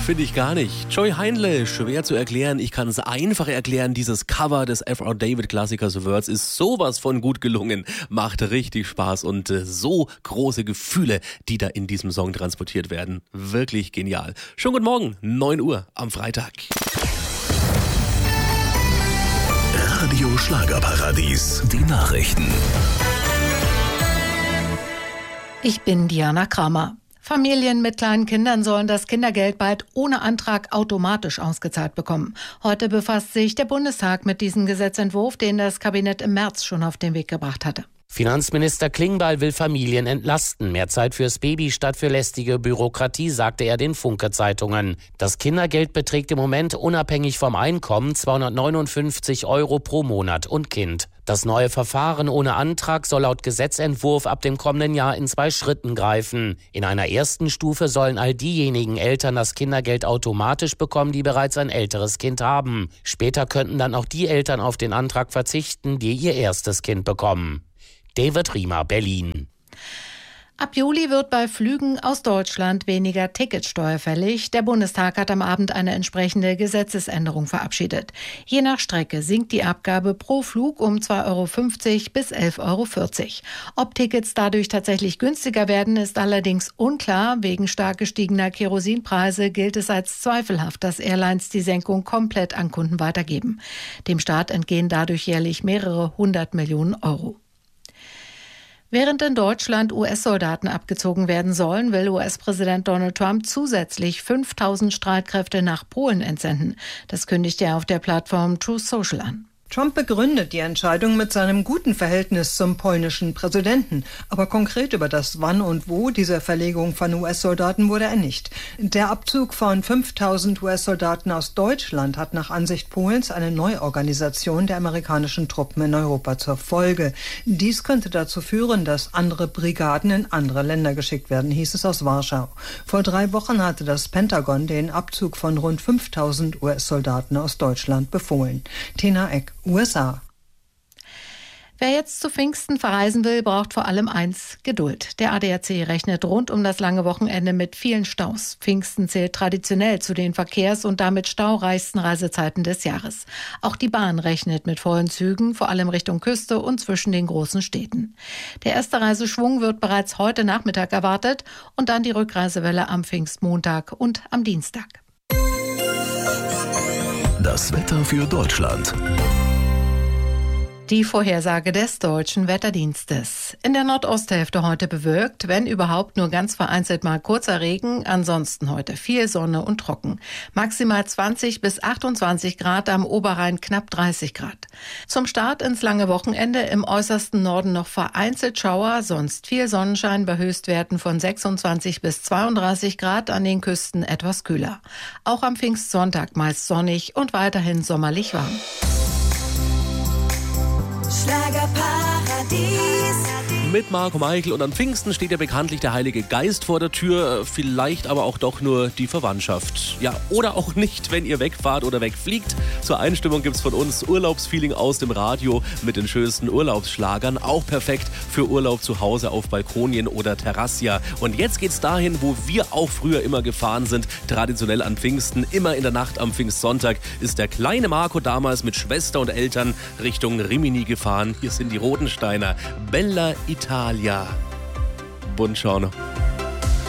Finde ich gar nicht. Joy Heinle, schwer zu erklären. Ich kann es einfach erklären. Dieses Cover des F.R. David Klassikers The Words ist sowas von gut gelungen. Macht richtig Spaß und so große Gefühle, die da in diesem Song transportiert werden. Wirklich genial. Schönen guten Morgen, 9 Uhr am Freitag. Radio Schlagerparadies, die Nachrichten. Ich bin Diana Kramer. Familien mit kleinen Kindern sollen das Kindergeld bald ohne Antrag automatisch ausgezahlt bekommen. Heute befasst sich der Bundestag mit diesem Gesetzentwurf, den das Kabinett im März schon auf den Weg gebracht hatte. Finanzminister Klingbeil will Familien entlasten. Mehr Zeit fürs Baby statt für lästige Bürokratie, sagte er den Funke-Zeitungen. Das Kindergeld beträgt im Moment unabhängig vom Einkommen 259 € pro Monat und Kind. Das neue Verfahren ohne Antrag soll laut Gesetzentwurf ab dem kommenden Jahr in 2 Schritten greifen. In einer ersten Stufe sollen all diejenigen Eltern das Kindergeld automatisch bekommen, die bereits ein älteres Kind haben. Später könnten dann auch die Eltern auf den Antrag verzichten, die ihr erstes Kind bekommen. David Riemer, Berlin. Ab Juli wird bei Flügen aus Deutschland weniger Ticketsteuer fällig. Der Bundestag hat am Abend eine entsprechende Gesetzesänderung verabschiedet. Je nach Strecke sinkt die Abgabe pro Flug um 2,50 € bis 11,40 €. Ob Tickets dadurch tatsächlich günstiger werden, ist allerdings unklar. Wegen stark gestiegener Kerosinpreise gilt es als zweifelhaft, dass Airlines die Senkung komplett an Kunden weitergeben. Dem Staat entgehen dadurch jährlich mehrere 100 Millionen €. Während in Deutschland US-Soldaten abgezogen werden sollen, will US-Präsident Donald Trump zusätzlich 5.000 Streitkräfte nach Polen entsenden. Das kündigte er auf der Plattform Truth Social an. Trump begründet die Entscheidung mit seinem guten Verhältnis zum polnischen Präsidenten. Aber konkret über das Wann und Wo dieser Verlegung von US-Soldaten wurde er nicht. Der Abzug von 5.000 US-Soldaten aus Deutschland hat nach Ansicht Polens eine Neuorganisation der amerikanischen Truppen in Europa zur Folge. Dies könnte dazu führen, dass andere Brigaden in andere Länder geschickt werden, hieß es aus Warschau. Vor 3 Wochen hatte das Pentagon den Abzug von rund 5.000 US-Soldaten aus Deutschland befohlen. Tena Eck, USA. Wer jetzt zu Pfingsten verreisen will, braucht vor allem eins: Geduld. Der ADAC rechnet rund um das lange Wochenende mit vielen Staus. Pfingsten zählt traditionell zu den verkehrs- und damit staureichsten Reisezeiten des Jahres. Auch die Bahn rechnet mit vollen Zügen, vor allem Richtung Küste und zwischen den großen Städten. Der erste Reiseschwung wird bereits heute Nachmittag erwartet und dann die Rückreisewelle am Pfingstmontag und am Dienstag. Das Wetter für Deutschland. Die Vorhersage des Deutschen Wetterdienstes. In der Nordosthälfte heute bewölkt, wenn überhaupt nur ganz vereinzelt mal kurzer Regen, ansonsten heute viel Sonne und trocken. Maximal 20 bis 28 Grad, am Oberrhein knapp 30 Grad. Zum Start ins lange Wochenende im äußersten Norden noch vereinzelt Schauer, sonst viel Sonnenschein bei Höchstwerten von 26 bis 32 Grad, an den Küsten etwas kühler. Auch am Pfingstsonntag meist sonnig und weiterhin sommerlich warm. Schlagerparadies. Mit Marco Meichel, und an Pfingsten steht ja bekanntlich der Heilige Geist vor der Tür, vielleicht aber auch doch nur die Verwandtschaft. Ja, oder auch nicht, wenn ihr wegfahrt oder wegfliegt. Zur Einstimmung gibt's von uns Urlaubsfeeling aus dem Radio mit den schönsten Urlaubsschlagern, auch perfekt für Urlaub zu Hause auf Balkonien oder Terrassia. Und jetzt geht's dahin, wo wir auch früher immer gefahren sind, traditionell an Pfingsten, immer in der Nacht am Pfingstsonntag ist der kleine Marco damals mit Schwester und Eltern Richtung Rimini gefahren. Hier sind die Rotensteiner, Bella Italia. Buongiorno.